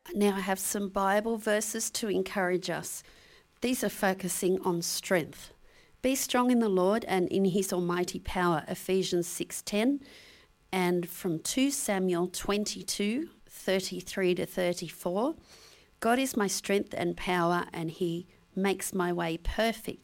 Now I have some Bible verses to encourage us. These are focusing on strength. Be strong in the Lord and in his almighty power, Ephesians 6:10, and from 2 Samuel 22:33 to 34. God is my strength and power, and he makes my way perfect